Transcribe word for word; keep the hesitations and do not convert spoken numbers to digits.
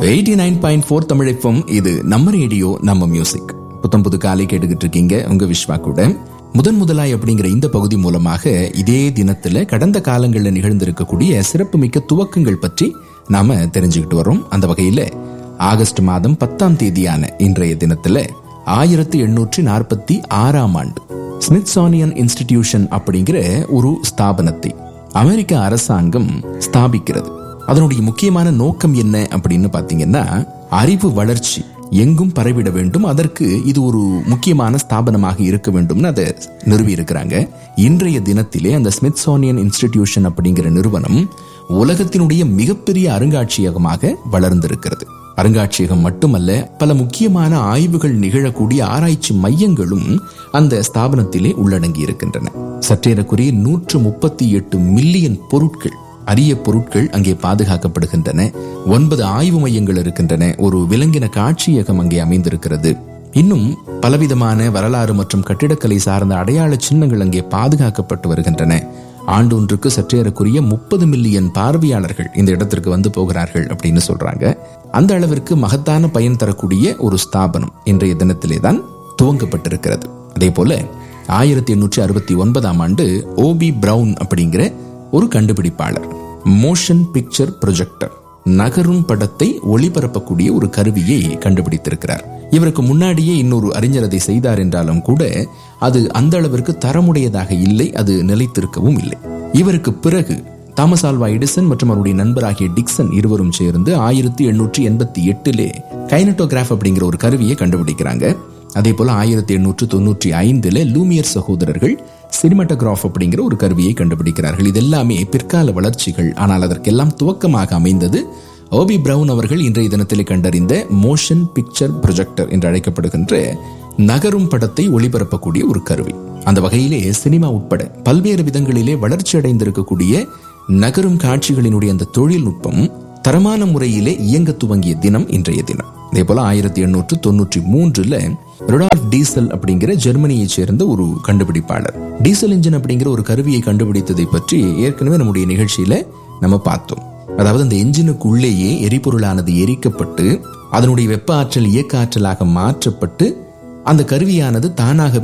Eighty nine point four Tamil FM. இது நம்ம radio, நம்ம மியூசிக். புத்தம் புது காலை கேட்டுக்கிட்டு இருக்கீங்க உங்க விஸ்வா கூட. முதன் முதலாய் அப்படிங்கிற இந்த பகுதி மூலமாக இதே தினத்துல கடந்த காலங்களில் நிகழ்ந்திருக்கக்கூடிய சிறப்புமிக்க துவக்கங்கள் பற்றி நாம தெரிஞ்சுக்கிட்டு வரோம். அந்த வகையில ஆகஸ்ட் மாதம் பத்தாம் தேதியான இன்றைய தினத்துல ஆயிரத்தி எண்ணூற்றி நாற்பத்தி ஆறாம் ஆண்டு ஸ்மித்சோனியன் இன்ஸ்டிடியூஷன் அப்படிங்கிற ஒரு ஸ்தாபனத்தை அமெரிக்க அரசாங்கம் ஸ்தாபிக்கிறது. அதனுடைய முக்கியமான நோக்கம் என்ன அப்படின்னு பாத்தீங்கன்னா, அறிவு வளர்ச்சி எங்கும் பரவிட வேண்டும், அதற்கு இது ஒரு முக்கியமான ஸ்தாபனமாக இருக்க வேண்டும்னு அதை நிறுவி இருக்கிறாங்க. இன்றைய தினத்திலே அந்த ஸ்மித்சோனியன் இன்ஸ்டிடியூஷன் அப்படிங்கிற நிறுவனம் உலகத்தினுடைய மிகப்பெரிய அருங்காட்சியகமாக வளர்ந்திருக்கிறது. அருங்காட்சியகம் மட்டுமல்ல, பல முக்கியமான ஆய்வுகள் நிகழக்கூடிய ஆராய்ச்சி மையங்களும் அந்த ஸ்தாபனத்திலே உள்ளடங்கி இருக்கின்றன. சற்றேறக்குரிய நூற்று முப்பத்தி எட்டு மில்லியன் பொருட்கள், அரிய பொருட்கள் அங்கே பாதுகாக்கப்படுகின்றன. ஒன்பது ஆய்வு மையங்கள் இருக்கின்றன. ஒரு விலங்கின காட்சியகம் அங்கே அமைந்திருக்கிறது. இன்னும் பலவிதமான வரலாறு மற்றும் கட்டிடக்கலை சார்ந்த அடையாள சின்னங்கள் அங்கே பாதுகாக்கப்பட்டு வருகின்றன. ஆண்டொன்றுக்கு சற்றேறக்குரிய முப்பது மில்லியன் பார்வையாளர்கள் இந்த இடத்திற்கு வந்து போகிறார்கள் அப்படின்னு சொல்றாங்க. அந்த அளவிற்கு மகத்தான பயன் தரக்கூடிய ஒரு ஸ்தாபனம் இன்றைய தினத்திலே தான் துவங்கப்பட்டிருக்கிறது. அதே போல ஆயிரத்தி எண்ணூற்றி அறுபத்தி ஒன்பதாம் ஆண்டு ஓபி பிரவுன் அப்படிங்கிற ஒரு கண்டுபிடிப்பாளர் மோஷன் பிக்சர் ப்ரொஜெக்டர், நகரும் படத்தை ஒளிபரப்பக்கூடிய ஒரு கருவியை கண்டுபிடித்திருக்கிறார். இவருக்கு முன்னாடியே இன்னொரு அறிஞர் அதை செய்தார் என்றாலும் கூட அது அந்த அளவிற்கு தரமுடையதாக இல்லை, அது நிலைத்திருக்கவும் இல்லை. இவருக்கு பிறகு தாமஸ் ஆல்வா எடிசன் மற்றும் அவருடைய நண்பராகிய டிக்சன் இருவரும் சேர்ந்து ஆயிரத்தி எண்ணூற்றி எண்பத்தி எட்டிலே கைனட்டோகிராஃப் அப்படிங்கிற ஒரு கருவியை கண்டுபிடிக்கிறாங்க. அதே போல ஆயிரத்தி எண்ணூற்று தொன்னூற்றி ஐந்துல லூமியர் சகோதரர்கள் சினிமாட்டோகிராஃப் அப்படிங்கிற ஒரு கருவியை கண்டுபிடிக்கிறார்கள். இதெல்லாமே பிற்கால வளர்ச்சிகள். ஆனால் அதற்கெல்லாம் துவக்கமாக அமைந்தது ஓபி பிரவுன் அவர்கள் இன்றைய தினத்திலே கண்டறிந்த மோஷன் பிக்சர் ப்ரொஜெக்டர் என்று அழைக்கப்படுகின்ற நகரும் படத்தை ஒளிபரப்பக்கூடிய ஒரு கருவி. அந்த வகையிலே சினிமா உட்பட பல்வேறு விதங்களிலே வளர்ச்சி அடைந்திருக்கக்கூடிய நகரும் காட்சிகளினுடைய அந்த தொழில்நுட்பம் தரமான முறையிலே இயங்க துவங்கிய தினம் இன்றைய தினம். அதே போல ஆயிரத்தி எண்ணூற்று தொன்னூற்றி மூன்றுல ருடால்ஃப் டீசல் அப்படிங்கிற ஜெர்மனியை சேர்ந்த ஒரு கண்டுபிடிப்பாளர் டீசல் இன்ஜின் அப்படிங்கிற ஒரு கருவியை கண்டுபிடித்ததை பற்றி ஏற்கனவே நம்முடைய நிகழ்ச்சியில நம்ம பார்த்தோம். அதாவது அந்த என்ஜினுக்கு உள்ளேயே எரிபொருளானது எரிக்கப்பட்டு அதனுடைய வெப்ப ஆற்றல் இயக்க ஆற்றலாக மாற்றப்பட்டு அந்த கருவியானது தானாகவே